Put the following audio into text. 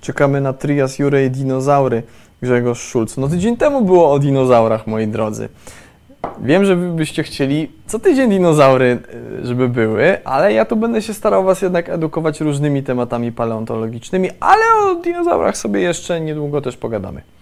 Czekamy na Trias Jure i dinozaury. Grzegorz Szulc. No tydzień temu było o dinozaurach, moi drodzy. Wiem, że wy byście chcieli co tydzień dinozaury, żeby były, ale ja tu będę się starał was jednak edukować różnymi tematami paleontologicznymi, ale o dinozaurach sobie jeszcze niedługo też pogadamy.